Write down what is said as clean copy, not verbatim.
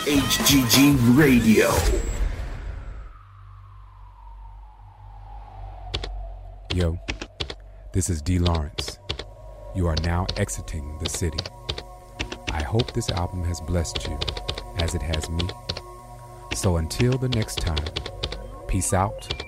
HGG Radio. Yo, this is D. Lawrence. You are now exiting the city. I hope this album has blessed you as it has me. So until the next time, peace out